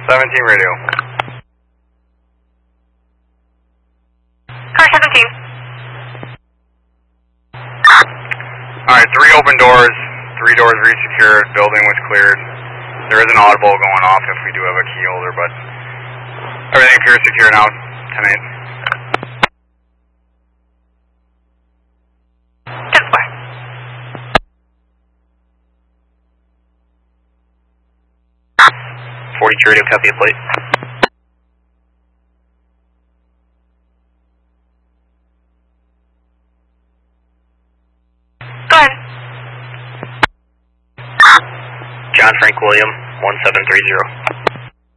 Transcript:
17 radio. Car 17. Alright, 3 open doors, 3 doors resecured, building was cleared. There is an audible going off if we do have a key holder, but everything appears secure now, 10-8. Radio, copy a plate. Go ahead. John Frank William, 1730.